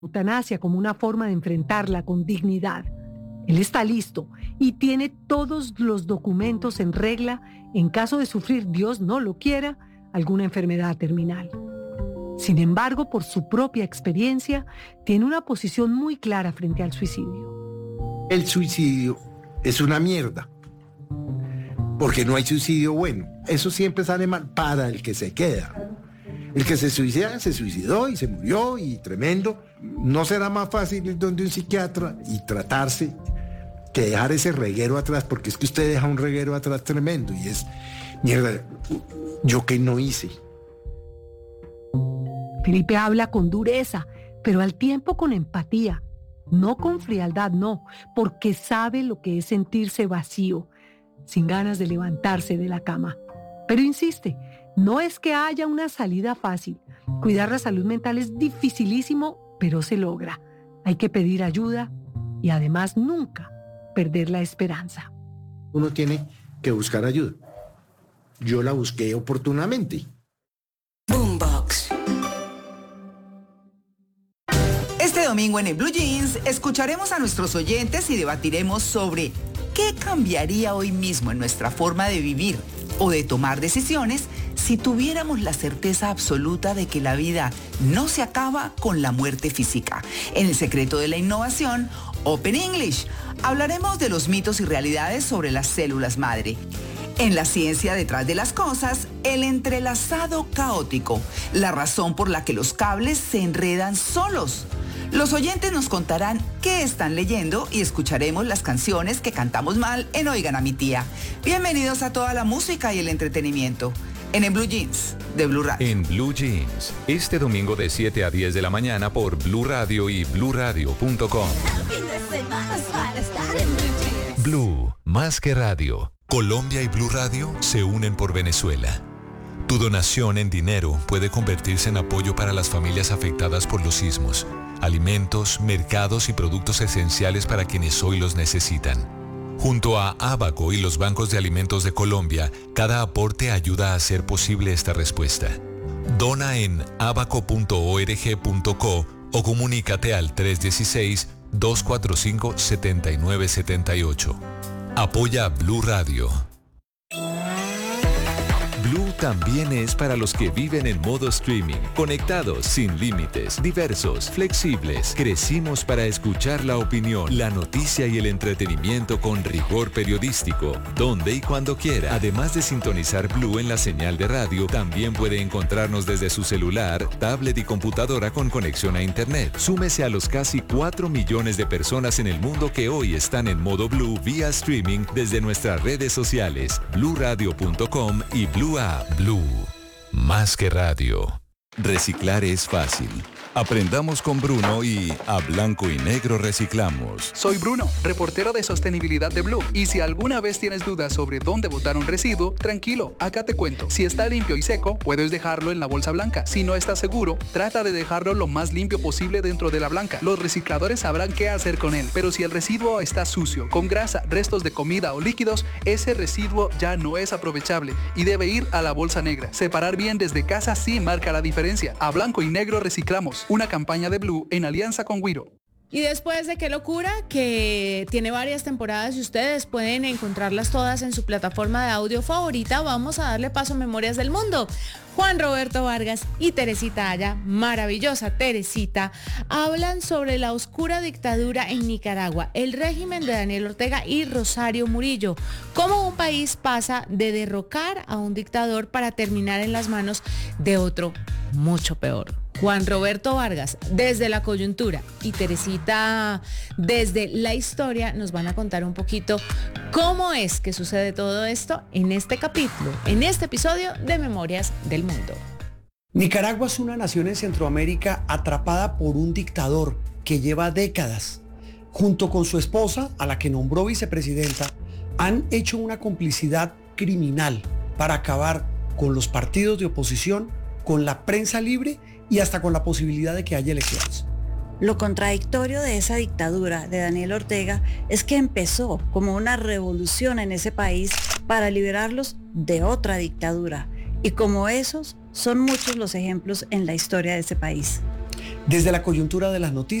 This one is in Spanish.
eutanasia como una forma de enfrentarla con dignidad. Él está listo y tiene todos los documentos en regla en caso de sufrir, Dios no lo quiera, alguna enfermedad terminal. Sin embargo, por su propia experiencia, tiene una posición muy clara frente al suicidio. El suicidio es una mierda, porque no hay suicidio bueno. Eso siempre sale mal para el que se queda. El que se suicida, se suicidó y se murió y tremendo. ¿No será más fácil ir donde un psiquiatra y tratarse que dejar ese reguero atrás? Porque es que usted deja un reguero atrás tremendo y es, mierda, ¿yo qué no hice? Felipe habla con dureza, pero al tiempo con empatía. No con frialdad, no, porque sabe lo que es sentirse vacío, sin ganas de levantarse de la cama. Pero insiste, no es que haya una salida fácil. Cuidar la salud mental es dificilísimo, pero se logra. Hay que pedir ayuda y además nunca perder la esperanza. Uno tiene que buscar ayuda. Yo la busqué oportunamente. Boombox. Este domingo en el Blue Jeans escucharemos a nuestros oyentes y debatiremos sobre qué cambiaría hoy mismo en nuestra forma de vivir o de tomar decisiones si tuviéramos la certeza absoluta de que la vida no se acaba con la muerte física. En El secreto de la innovación, Open English, hablaremos de los mitos y realidades sobre las células madre. En La ciencia detrás de las cosas, el entrelazado caótico, la razón por la que los cables se enredan solos. Los oyentes nos contarán qué están leyendo y escucharemos las canciones que cantamos mal en Oigan a mi tía. Bienvenidos a toda la música y el entretenimiento en el Blue Jeans de Blue Radio. En Blue Jeans, este domingo de 7 a 10 de la mañana por Blue Radio y bluradio.com. Blue, más que radio. Colombia y Blue Radio se unen por Venezuela. Tu donación en dinero puede convertirse en apoyo para las familias afectadas por los sismos, alimentos, mercados y productos esenciales para quienes hoy los necesitan. Junto a Abaco y los bancos de alimentos de Colombia, cada aporte ayuda a hacer posible esta respuesta. Dona en abaco.org.co o comunícate al 316-245-7978. Apoya Blue Radio. Blue también es para los que viven en modo streaming, conectados, sin límites, diversos, flexibles. Crecimos para escuchar la opinión, la noticia y el entretenimiento con rigor periodístico, donde y cuando quiera. Además de sintonizar Blue en la señal de radio, también puede encontrarnos desde su celular, tablet y computadora con conexión a internet. Súmese a los casi 4 millones de personas en el mundo que hoy están en modo Blue vía streaming desde nuestras redes sociales, bluradio.com y Blue App. Blue, más que radio. Reciclar es fácil. Aprendamos con Bruno y a blanco y negro reciclamos. Soy Bruno, reportero de sostenibilidad de Blue. Y si alguna vez tienes dudas sobre dónde botar un residuo, tranquilo, acá te cuento. Si está limpio y seco, puedes dejarlo en la bolsa blanca. Si no estás seguro, trata de dejarlo lo más limpio posible dentro de la blanca. Los recicladores sabrán qué hacer con él. Pero si el residuo está sucio, con grasa, restos de comida o líquidos, ese residuo ya no es aprovechable y debe ir a la bolsa negra. Separar bien desde casa sí marca la diferencia. A blanco y negro reciclamos. Una campaña de Blue en alianza con Wiro. Y después de Qué locura, que tiene varias temporadas y ustedes pueden encontrarlas todas en su plataforma de audio favorita, vamos a darle paso a Memorias del Mundo. Juan Roberto Vargas y Teresita Aya, maravillosa Teresita, hablan sobre la oscura dictadura en Nicaragua, el régimen de Daniel Ortega y Rosario Murillo, cómo un país pasa de derrocar a un dictador para terminar en las manos de otro mucho peor. Juan Roberto Vargas, desde la coyuntura, y Teresita, desde la historia, nos van a contar un poquito cómo es que sucede todo esto en este capítulo, en este episodio de Memorias del Mundo. Nicaragua es una nación en Centroamérica atrapada por un dictador que lleva décadas. Junto con su esposa, a la que nombró vicepresidenta, han hecho una complicidad criminal para acabar con los partidos de oposición, con la prensa libre y hasta con la posibilidad de que haya elecciones. Lo contradictorio de esa dictadura de Daniel Ortega es que empezó como una revolución en ese país para liberarlos de otra dictadura. Y como esos, son muchos los ejemplos en la historia de ese país. Desde la coyuntura de las noticias,